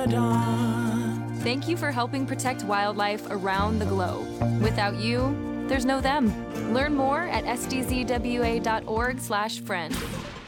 the dawn. Thank you for helping protect wildlife around the globe. Without you, there's no them. Learn more at sdzwa.org/friend.